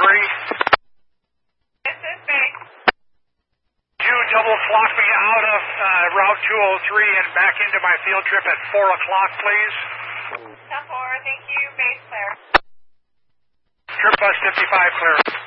This is base. You double clock me out of Route 203 and back into my field trip at 4 o'clock, please. 10-4, thank you, base clear. Trip bus 55 clear.